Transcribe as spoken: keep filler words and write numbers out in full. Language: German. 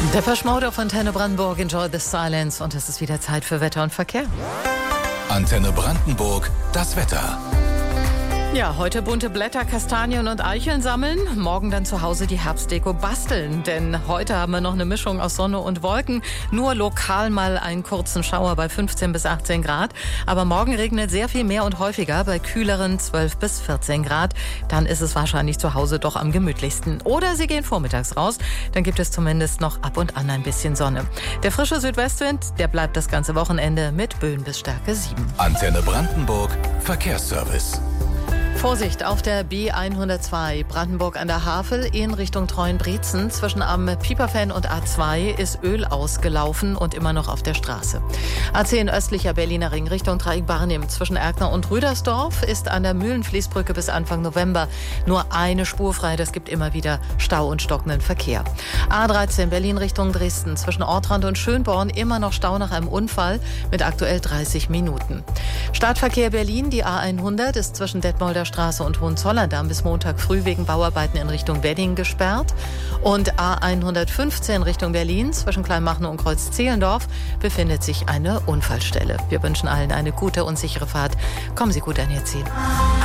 Depeche Mode auf Antenne Brandenburg, Enjoy the Silence. Und es ist wieder Zeit für Wetter und Verkehr. Antenne Brandenburg, das Wetter. Ja, heute bunte Blätter, Kastanien und Eicheln sammeln. Morgen dann zu Hause die Herbstdeko basteln. Denn heute haben wir noch eine Mischung aus Sonne und Wolken. Nur lokal mal einen kurzen Schauer bei fünfzehn bis achtzehn Grad. Aber morgen regnet sehr viel mehr und häufiger bei kühleren zwölf bis vierzehn Grad. Dann ist es wahrscheinlich zu Hause doch am gemütlichsten. Oder Sie gehen vormittags raus. Dann gibt es zumindest noch ab und an ein bisschen Sonne. Der frische Südwestwind, der bleibt das ganze Wochenende mit Böen bis Stärke sieben. Antenne Brandenburg, Verkehrsservice. Vorsicht auf der B hundertzwei Brandenburg an der Havel in Richtung Treuenbrietzen. Zwischen am Pieperfenn und A zwei ist Öl ausgelaufen und immer noch auf der Straße. A zehn östlicher Berliner Ring Richtung Dreieck-Barnim. Zwischen Erkner und Rüdersdorf ist an der Mühlenfließbrücke bis Anfang November nur eine Spur frei. Das gibt immer wieder Stau und stockenden Verkehr. A dreizehn Berlin Richtung Dresden. Zwischen Ortrand und Schönborn immer noch Stau nach einem Unfall mit aktuell dreißig Minuten. Startverkehr Berlin, die A hundert ist zwischen Detmolder Straße und Hohenzollern-Damm bis Montag früh wegen Bauarbeiten in Richtung Wedding gesperrt. Und A hundertfünfzehn Richtung Berlin zwischen Kleinmachnow und Kreuz-Zehlendorf befindet sich eine Unfallstelle. Wir wünschen allen eine gute und sichere Fahrt. Kommen Sie gut an Ihr Ziel.